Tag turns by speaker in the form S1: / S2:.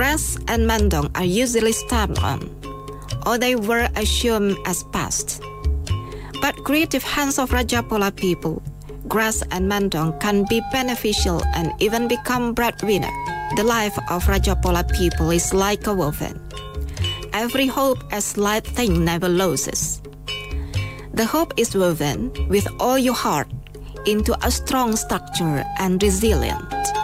S1: Grass and Mandong are usually stamped on, or they were assumed as past. But creative hands of Rajapola people, Grass and Mandong can be beneficial and even become breadwinner. The life of Rajapola people is like a woven. Every hope a slight thing never loses. The hope is woven with all your heart into a strong structure and resilient.